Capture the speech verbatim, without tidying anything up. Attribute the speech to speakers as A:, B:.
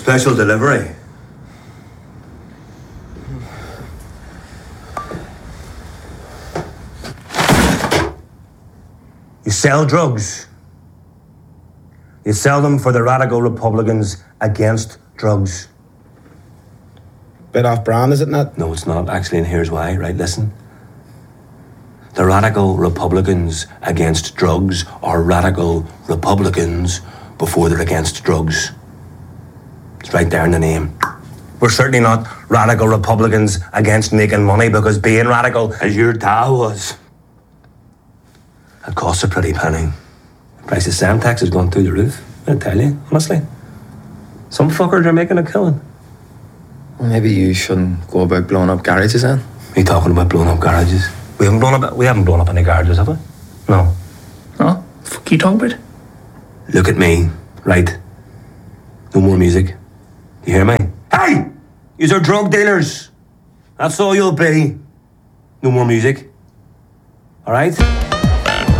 A: Special delivery. You sell drugs. You sell them for the radical Republicans against drugs.
B: Bit off brand, is it not?
A: No, it's not, actually, and here's why. Right, listen. The radical Republicans against drugs are radical Republicans before they're against drugs. It's right there in the name. We're certainly not radical Republicans against making money, because being radical, as your dad was, it costs a pretty penny. The price of stamp tax has gone through the roof, I tell you, honestly. Some fuckers are making a killing.
C: Well, maybe you shouldn't go about blowing up garages then.
A: What are you talking about blowing up garages? We haven't blown up, we haven't blown up any garages, have we? No.
D: No? What the fuck are you talking about?
A: Look at me, right? No more music. You hear me? Hey! Yous are drug dealers. That's all you'll be. No more music. All right?